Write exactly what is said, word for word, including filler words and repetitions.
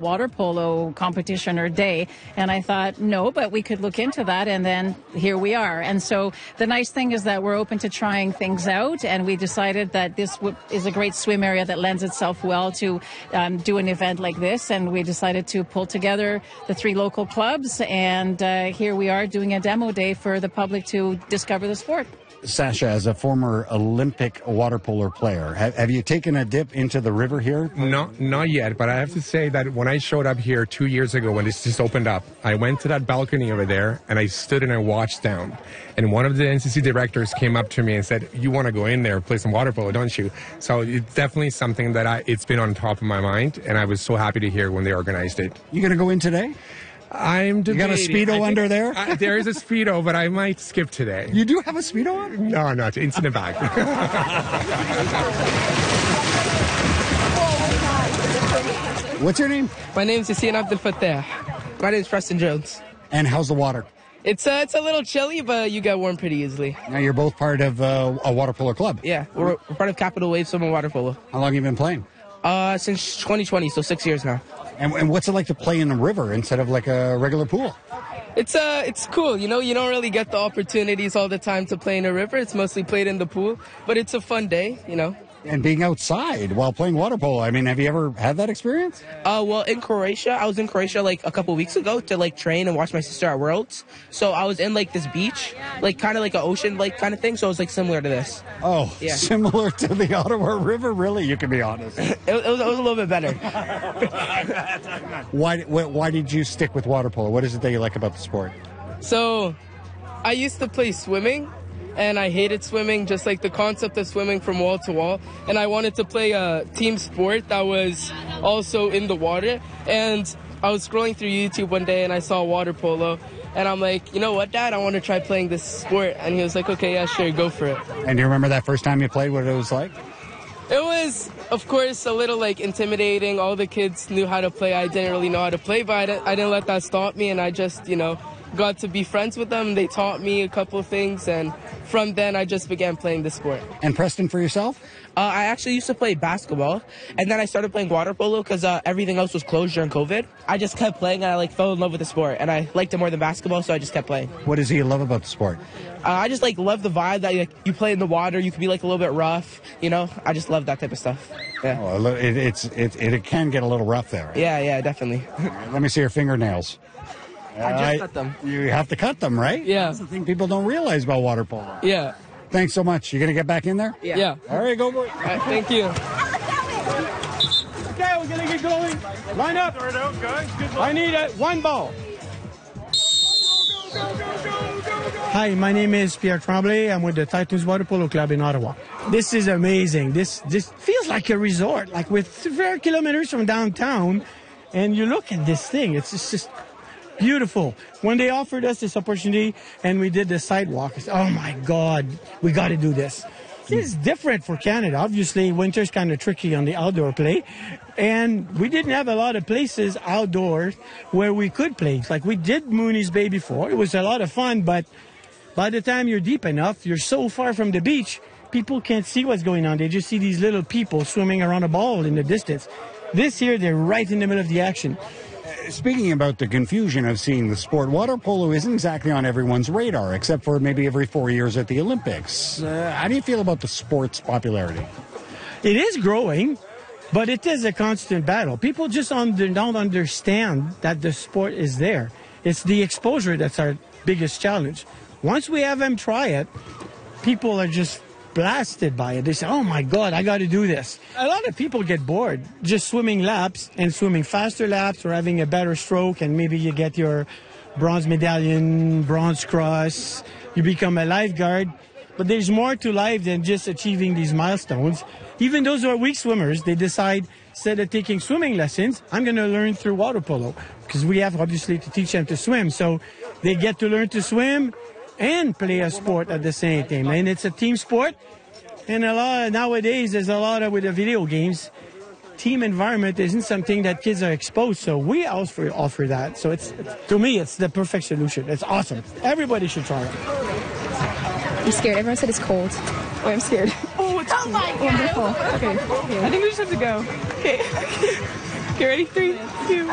water polo competition or day. And I thought, no, but we could look into that. And then here we are. And so the nice thing is that we're open to trying things out. And we decided that this w- is a great swim area that lends itself well to um, do an event like this. And we decided to pull together the three local clubs. And uh, here we are doing a demo day for the public to discover the sport. Sasha, as a former Olympic water polo player, have, have you taken a dip into the river here? No, not yet, but I have to say that when I showed up here two years ago when this just opened up, I went to that balcony over there and I stood and I watched down. And one of the N C C directors came up to me and said, you want to go in there, play some water polo, don't you? So it's definitely something that I, it's been on top of my mind, and I was so happy to hear when they organized it. You going to go in today? I'm debating. You got a Speedo under there? I, there is a Speedo, but I might skip today. You do have a Speedo on? No, not. It's in the bag. What's your name? My name is Yassine Abdel Fattah. My name is Preston Jones. And how's the water? It's uh, it's a little chilly, but you get warm pretty easily. Now, you're both part of uh, a water polo club. Yeah, we're, we're part of Capital Wave Swim and Water Polo. How long have you been playing? Uh, since twenty twenty, so six years now. And, and what's it like to play in the river instead of like a regular pool? It's uh, it's cool. You know, you don't really get the opportunities all the time to play in a river. It's mostly played in the pool, but it's a fun day, you know. And being outside while playing water polo, I mean, have you ever had that experience? Uh, well, in Croatia, I was in Croatia like a couple weeks ago to like train and watch my sister at Worlds. So I was in like this beach, like kind of like an ocean like kind of thing. So it was like similar to this. Oh, yeah. Similar to the Ottawa River, really? You can be honest. it, it, was, it was a little bit better. why, why, why did you stick with water polo? What is it that you like about the sport? So, I used to play swimming. And I hated swimming, just like the concept of swimming from wall to wall. And I wanted to play a team sport that was also in the water. And I was scrolling through YouTube one day and I saw water polo. And I'm like, you know what, Dad? I want to try playing this sport. And he was like, okay, yeah, sure, go for it. And do you remember that first time you played, what it was like? It was, of course, a little like intimidating. All the kids knew how to play. I didn't really know how to play, but I didn't, I didn't let that stop me. And I just, you know, got to be friends with them. They taught me a couple of things, and from then I just began playing the sport. And Preston, for yourself? Uh, I actually used to play basketball, and then I started playing water polo because uh, everything else was closed during COVID. I just kept playing, and I like fell in love with the sport, and I liked it more than basketball, so I just kept playing. What is it you love about the sport? Uh, I just like love the vibe that like, you play in the water. You can be like a little bit rough, you know. I just love that type of stuff. Yeah. Oh, it, it's it, it, it can get a little rough there. Yeah, yeah, definitely. Let me see your fingernails. I just uh, cut them. You have to cut them, right? Yeah. That's the thing people don't realize about water polo. Yeah. Thanks so much. You going to get back in there? Yeah. yeah. All right, go for it. All right, thank you. Okay, we're going to get going. Line up. I need a, one ball. Hi, my name is Pierre Tremblay. I'm with the Titans Water Polo Club in Ottawa. This is amazing. This, this feels like a resort, like we're three kilometers from downtown. And you look at this thing, it's just, just beautiful. When they offered us this opportunity and we did the sidewalk, I said, oh my God, we got to do this. This is different for Canada. Obviously, winter's kind of tricky on the outdoor play. And we didn't have a lot of places outdoors where we could play. Like we did Mooney's Bay before. It was a lot of fun, but by the time you're deep enough, you're so far from the beach, people can't see what's going on. They just see these little people swimming around a ball in the distance. This year, they're right in the middle of the action. Speaking about the confusion of seeing the sport, water polo isn't exactly on everyone's radar, except for maybe every four years at the Olympics. Uh, how do you feel about the sport's popularity? It is growing, but it is a constant battle. People just under, don't understand that the sport is there. It's the exposure that's our biggest challenge. Once we have them try it, people are just blasted by it. They say, oh my God, I got to do this. A lot of people get bored just swimming laps and swimming faster laps or having a better stroke, and maybe you get your bronze medallion, bronze cross, you become a lifeguard. But there's more to life than just achieving these milestones. Even those who are weak swimmers, they decide, instead of taking swimming lessons, I'm going to learn through water polo, because we have obviously to teach them to swim. So they get to learn to swim and play a sport at the same time. And it's a team sport. And a lot nowadays, there's a lot of with the video games. Team environment isn't something that kids are exposed. So we also offer that. So it's, it's to me, it's the perfect solution. It's awesome. Everybody should try it. I'm scared. Everyone said it's cold. Oh, I'm scared. Oh, it's oh my God. Wonderful. Okay. I think we just have to go. Okay. Okay, ready? Three, two.